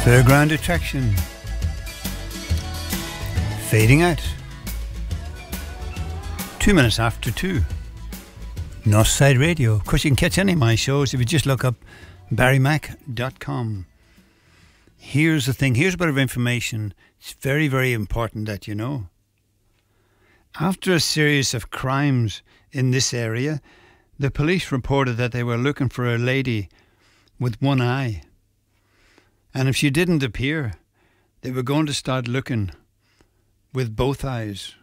Fairground Attraction. Fading out. 2 minutes after 2. Northside Radio. Of course, you can catch any of my shows if you just look up barrymac.com. Here's the thing. Here's a bit of information. It's very, very important that you know. After a series of crimes in this area, the police reported that they were looking for a lady with one eye. And if she didn't appear, they were going to start looking with both eyes.